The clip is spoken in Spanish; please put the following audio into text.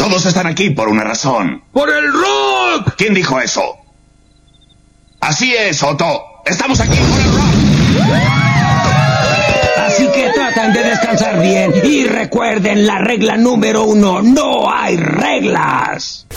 Todos están aquí por una razón. ¡Por el rock! ¿Quién dijo eso? Así es, Otto. Estamos aquí por el rock. Así que traten de descansar bien y recuerden la regla número 1. No hay reglas.